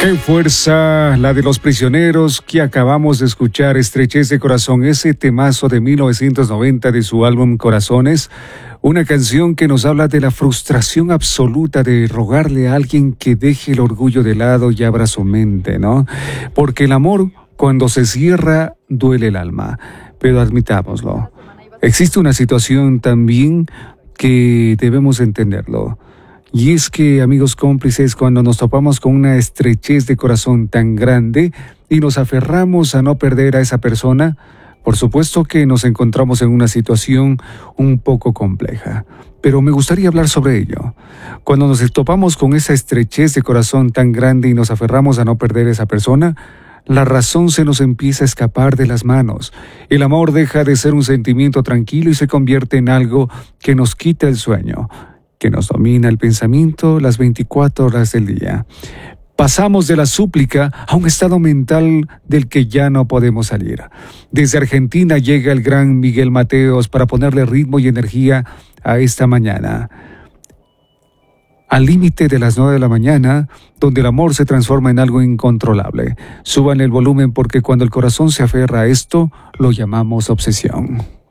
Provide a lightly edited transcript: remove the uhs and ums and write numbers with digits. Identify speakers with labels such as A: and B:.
A: Qué fuerza la de Los Prisioneros que acabamos de escuchar, Estrechez de Corazón, ese temazo de 1990 de su álbum Corazones, una canción que nos habla de la frustración absoluta de rogarle a alguien que deje el orgullo de lado y abra su mente, ¿no? Porque el amor, cuando se cierra, duele el alma, pero admitámoslo. Existe una situación también que debemos entenderlo. Y es que, amigos cómplices, cuando nos topamos con una estrechez de corazón tan grande y nos aferramos a no perder a esa persona, por supuesto que nos encontramos en una situación un poco compleja. Pero me gustaría hablar sobre ello. Cuando nos topamos con esa estrechez de corazón tan grande y nos aferramos a no perder a esa persona, la razón se nos empieza a escapar de las manos. El amor deja de ser un sentimiento tranquilo y se convierte en algo que nos quita el sueño, que nos domina el pensamiento las 24 horas del día. Pasamos de la súplica a un estado mental del que ya no podemos salir. Desde Argentina llega el gran Miguel Mateos para ponerle ritmo y energía a esta mañana. Al límite de las 9 de la mañana, donde el amor se transforma en algo incontrolable. Suban el volumen porque cuando el corazón se aferra a esto, lo llamamos obsesión.